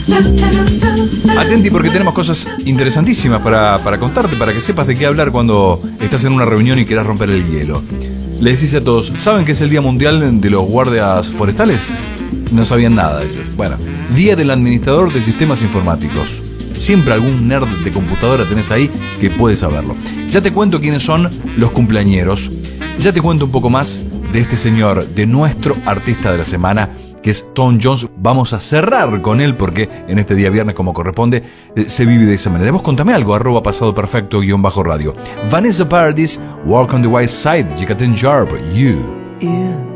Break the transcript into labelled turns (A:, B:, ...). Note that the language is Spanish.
A: Atenti porque tenemos cosas interesantísimas para contarte, para que sepas de qué hablar cuando estás en una reunión y quieras romper el hielo. Le decís a todos, ¿saben que es el Día Mundial de los Guardias Forestales? No sabían nada ellos. Bueno, Día del Administrador de Sistemas Informáticos. Siempre algún nerd de computadora tenés ahí que puede saberlo. Ya te cuento quiénes son los cumpleañeros. Ya te cuento un poco más de este señor, de nuestro artista de la semana, que es Tom Jones. Vamos a cerrar con él porque en este día viernes, como corresponde, se vive de esa manera. Vos contame algo, @pasadoperfecto_radio. Vanessa Paradis, Walk on the White Side, Chicaten Sharp, You.